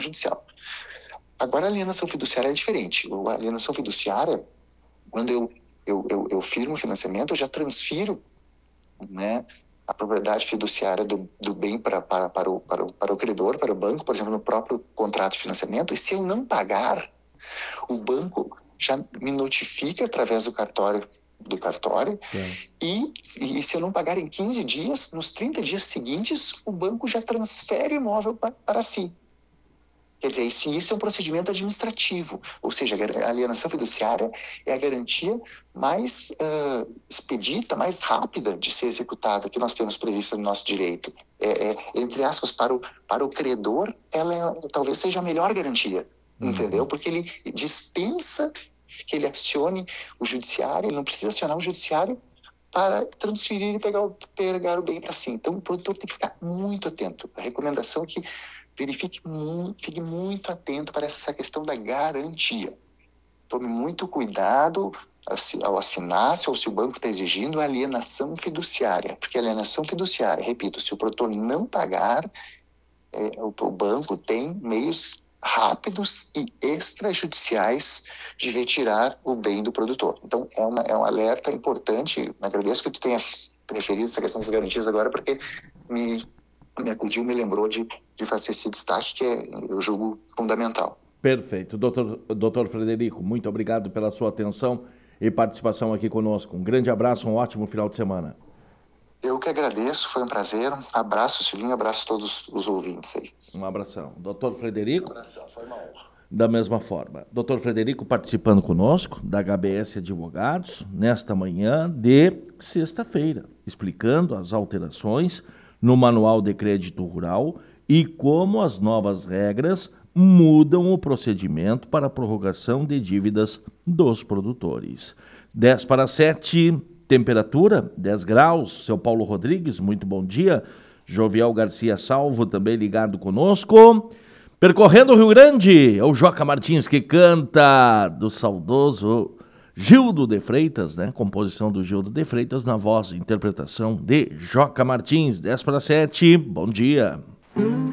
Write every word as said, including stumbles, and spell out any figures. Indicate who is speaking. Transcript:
Speaker 1: judicial. Agora, a alienação fiduciária é diferente. A alienação fiduciária, quando eu, eu, eu, eu firmo o financiamento, eu já transfiro, né, a propriedade fiduciária do, do bem para, para, para, o, para, o, para o credor, para o banco, por exemplo, no próprio contrato de financiamento, e se eu não pagar, o banco já me notifica através do cartório, do cartório
Speaker 2: é.
Speaker 1: e, e se eu não pagar em quinze dias, nos trinta dias seguintes, o banco já transfere o imóvel para, para si. Quer dizer, se isso é um procedimento administrativo, ou seja, a alienação fiduciária é a garantia mais uh, expedita, mais rápida de ser executada que nós temos prevista no nosso direito. É, é, entre aspas, para o, para o credor, ela é, talvez seja a melhor garantia, uhum. entendeu? Porque ele dispensa que ele acione o judiciário, ele não precisa acionar o judiciário para transferir e pegar o, pegar o bem para si. Então, o produtor tem que ficar muito atento. A recomendação é que verifique muito, fique muito atento para essa questão da garantia. Tome muito cuidado ao assinar, se ou se o banco está exigindo a alienação fiduciária, porque a alienação fiduciária, repito, se o produtor não pagar, é, o, o banco tem meios rápidos e extrajudiciais de retirar o bem do produtor. Então, é, uma, é um alerta importante. Agradeço que tu tenha referido essa questão das garantias agora, porque me, me acudiu, me lembrou de, de fazer esse destaque, que é, eu julgo, fundamental.
Speaker 2: Perfeito. Doutor, doutor Frederico, muito obrigado pela sua atenção e participação aqui conosco. Um grande abraço, um ótimo final de semana.
Speaker 1: Eu que agradeço, foi um prazer. Um abraço, Silvinho, um abraço a todos os ouvintes aí.
Speaker 2: Um abração. Doutor Frederico?
Speaker 1: Um abração, foi uma honra.
Speaker 2: Da mesma forma. Doutor Frederico participando conosco, da H B S Advogados, nesta manhã de sexta-feira, explicando as alterações no Manual de Crédito Rural e como as novas regras mudam o procedimento para a prorrogação de dívidas dos produtores. dez para sete... Temperatura, dez graus. Seu Paulo Rodrigues, muito bom dia. Jovial Garcia Salvo, também ligado conosco. Percorrendo o Rio Grande, é o Joca Martins que canta, do saudoso Gildo de Freitas, né? Composição do Gildo de Freitas, na voz e interpretação de Joca Martins. dez para sete, bom dia.